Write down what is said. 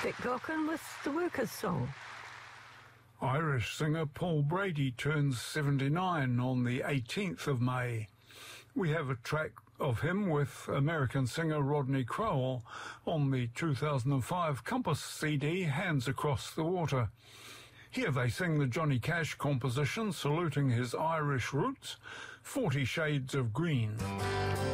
Dick Gaughan with the Workers' Song. Irish singer Paul Brady turns 79 on the 18th of May. We have a track of him with American singer Rodney Crowell on the 2005 Compass CD, Hands Across the Water. Here they sing the Johnny Cash composition saluting his Irish roots, 40 Shades of Green.